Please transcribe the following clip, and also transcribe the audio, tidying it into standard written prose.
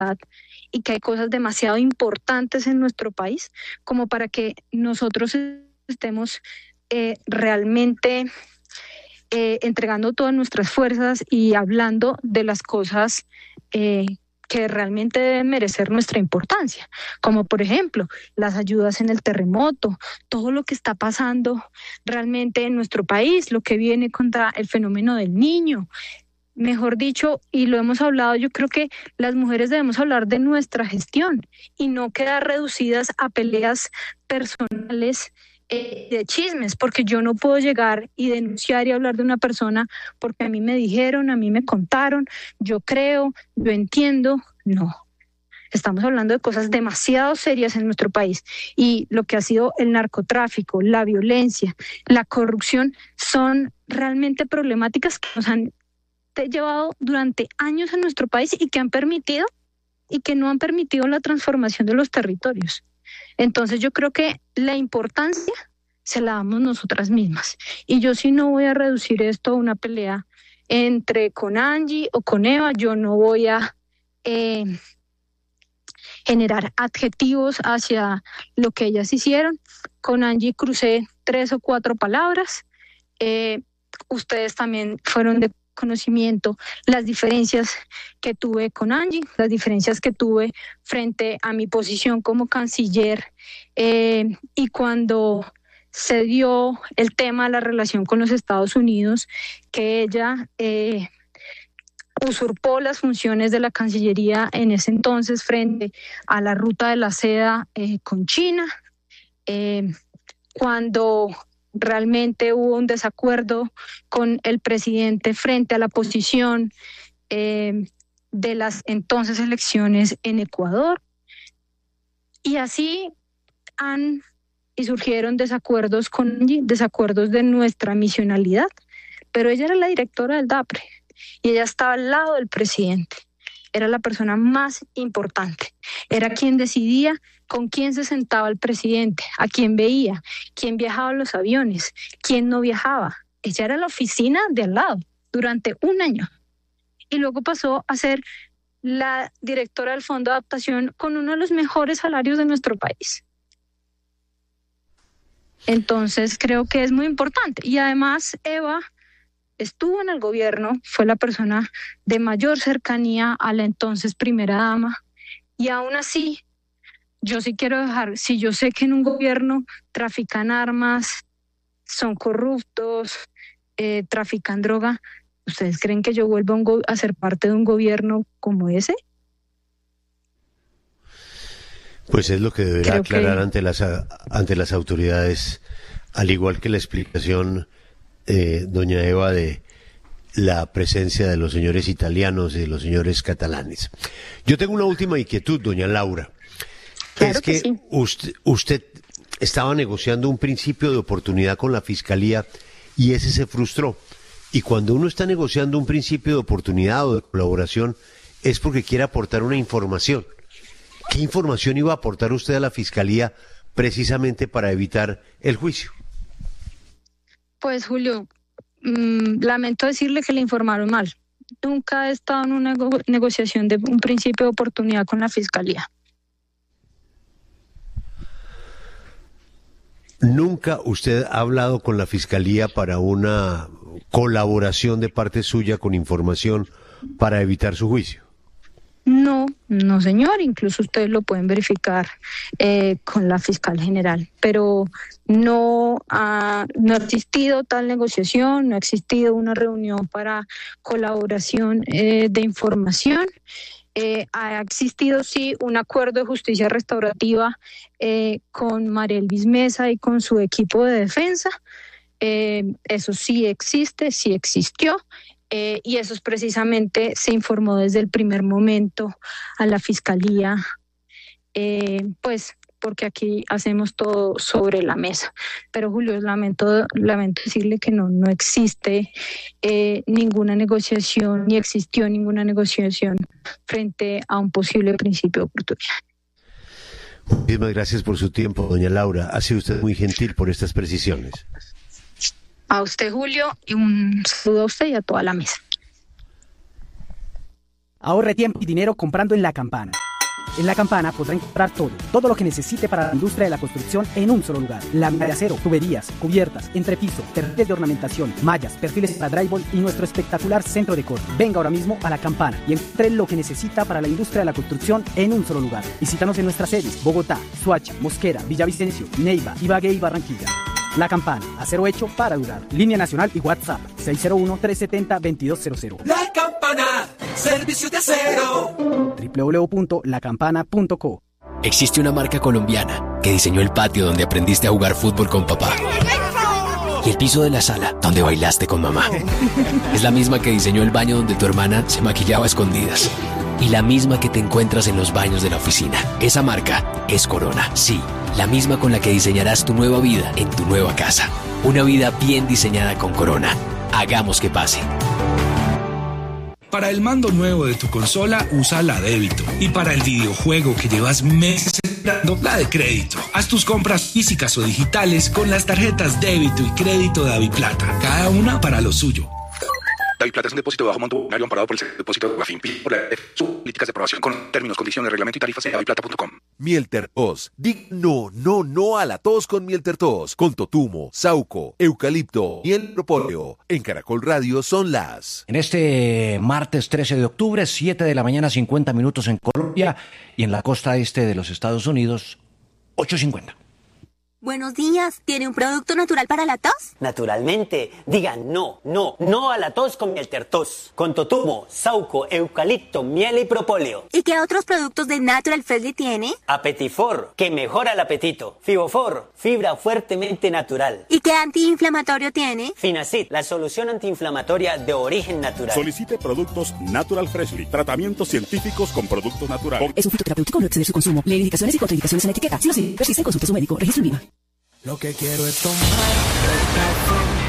y que hay cosas demasiado importantes en nuestro país como para que nosotros estemos realmente entregando todas nuestras fuerzas y hablando de las cosas que realmente deben merecer nuestra importancia, como por ejemplo las ayudas en el terremoto, todo lo que está pasando realmente en nuestro país, lo que viene contra el fenómeno del niño. Mejor dicho, y lo hemos hablado, yo creo que las mujeres debemos hablar de nuestra gestión y no quedar reducidas a peleas personales de chismes, porque yo no puedo llegar y denunciar y hablar de una persona porque a mí me dijeron, a mí me contaron, yo creo, yo entiendo. No, estamos hablando de cosas demasiado serias en nuestro país y lo que ha sido el narcotráfico, la violencia, la corrupción son realmente problemáticas que nos han llevado durante años en nuestro país y que han permitido y que no han permitido la transformación de los territorios. Entonces yo creo que la importancia se la damos nosotras mismas. Y yo sí no voy a reducir esto a una pelea entre con Angie o con Eva. Yo no voy a generar adjetivos hacia lo que ellas hicieron. Con Angie crucé 3 o 4 palabras. Ustedes también fueron de conocimiento las diferencias que tuve con Angie, las diferencias que tuve frente a mi posición como canciller y cuando se dio el tema de la relación con los Estados Unidos, que ella usurpó las funciones de la Cancillería en ese entonces frente a la ruta de la seda con China, cuando realmente hubo un desacuerdo con el presidente frente a la posición de las entonces elecciones en Ecuador. Y así y surgieron desacuerdos desacuerdos de nuestra misionalidad. Pero ella era la directora del DAPRE y ella estaba al lado del presidente. Era la persona más importante. Era quien decidía con quién se sentaba el presidente, a quién veía, quién viajaba en los aviones, quién no viajaba. Ella era la oficina de al lado durante un año. Y luego pasó a ser la directora del Fondo de Adaptación con uno de los mejores salarios de nuestro país. Entonces creo que es muy importante. Y además Eva estuvo en el gobierno, fue la persona de mayor cercanía a la entonces primera dama. Y aún así, yo sí quiero dejar, si yo sé que en un gobierno trafican armas, son corruptos, trafican droga, ¿ustedes creen que yo vuelva a ser parte de un gobierno como ese? Pues es lo que deberá aclarar ante las autoridades, al igual que la explicación, doña Eva, de la presencia de los señores italianos y de los señores catalanes. Yo tengo una última inquietud, doña Laura. Claro es que sí. usted estaba negociando un principio de oportunidad con la Fiscalía y ese se frustró. Y cuando uno está negociando un principio de oportunidad o de colaboración es porque quiere aportar una información. ¿Qué información iba a aportar usted a la Fiscalía precisamente para evitar el juicio? Pues Julio, lamento decirle que le informaron mal. Nunca he estado en una negociación de un principio de oportunidad con la Fiscalía. ¿Nunca usted ha hablado con la Fiscalía para una colaboración de parte suya con información para evitar su juicio? No, no señor, incluso ustedes lo pueden verificar con la fiscal general, pero no ha existido tal negociación, no ha existido una reunión para colaboración de información. Ha existido sí un acuerdo de justicia restaurativa con María Elvis Mesa y con su equipo de defensa. Eso sí existe, sí existió. Y eso es precisamente, se informó desde el primer momento a la Fiscalía, pues porque aquí hacemos todo sobre la mesa. Pero Julio, lamento decirle que no existe ninguna negociación, ni existió ninguna negociación frente a un posible principio de oportunidad. Muchísimas gracias por su tiempo, doña Laura. Ha sido usted muy gentil por estas precisiones. A usted, Julio, y un saludo a usted y a toda la mesa. Ahorre tiempo y dinero comprando en La Campana. En La Campana podrá encontrar todo lo que necesite para la industria de la construcción en un solo lugar. Lámina de acero, tuberías, cubiertas, entrepiso, perfiles de ornamentación, mallas, perfiles para drywall y nuestro espectacular centro de corte. Venga ahora mismo a La Campana y encuentre lo que necesita para la industria de la construcción en un solo lugar. Visítanos en nuestras sedes: Bogotá, Soacha, Mosquera, Villavicencio, Neiva, Ibagué y Barranquilla. La Campana, acero hecho para durar. Línea nacional y WhatsApp 601-370-2200. La Campana, servicio de acero. www.lacampana.co. Existe una marca colombiana que diseñó el patio donde aprendiste a jugar fútbol con papá y el piso de la sala donde bailaste con mamá. Es la misma que diseñó el baño donde tu hermana se maquillaba a escondidas y la misma que te encuentras en los baños de la oficina. Esa marca es Corona. Sí, la misma con la que diseñarás tu nueva vida en tu nueva casa. Una vida bien diseñada con Corona. Hagamos que pase. Para el mando nuevo de tu consola, usa la débito. Y para el videojuego que llevas meses esperando, la de crédito. Haz tus compras físicas o digitales con las tarjetas débito y crédito de Daviplata. Cada una para lo suyo. Daviplata es un depósito de bajo monto ordinario amparado por el depósito de Guafín. Por la sus políticas de aprobación con términos, condiciones, reglamento y tarifas en daviplata.com. Mieltertos. No a la tos con Mieltertos. Con totumo, sauco, eucalipto, miel propóleo. En Caracol Radio son las... En este martes 13 de octubre, 7 de la mañana, 50 minutos en Colombia y en la costa este de los Estados Unidos, 8:50. Buenos días, ¿tiene un producto natural para la tos? Naturalmente, digan no a la tos con Mieltertos, con totumo, sauco, eucalipto, miel y propóleo. ¿Y qué otros productos de Natural Freshly tiene? Apetifor, que mejora el apetito. Fibofor, fibra fuertemente natural. ¿Y qué antiinflamatorio tiene? Finacid, la solución antiinflamatoria de origen natural. Solicite productos Natural Freshly, tratamientos científicos con productos naturales. Es un fitoterapéutico, no exceder su consumo. Lee indicaciones y contraindicaciones en la etiqueta. Si no, persisten, consulte su médico. Registro INVIMA. Lo que quiero es tomar café.